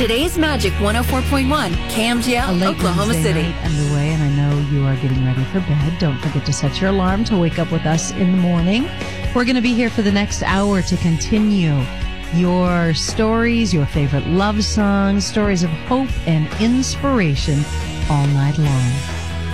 Today's Magic 104.1, KMGL, Oklahoma City. Night underway, and I know you are getting ready for bed. Don't forget to set your alarm to wake up with us in the morning. We're going to be here for the next hour to continue your stories, your favorite love songs, stories of hope and inspiration all night long.